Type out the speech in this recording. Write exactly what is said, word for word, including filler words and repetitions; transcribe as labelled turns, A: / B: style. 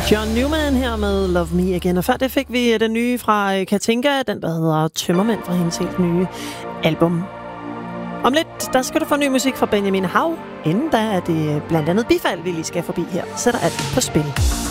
A: John Newman her med Love Me Again. Og før det fik vi den nye fra Katinka, den der hedder Tømmermænd, fra hendes helt nye album. Om lidt, der skal du få ny musik fra Benjamin Hav. Inden da er det blandt andet Bifald, vi lige skal forbi her. Sætter alt på spil.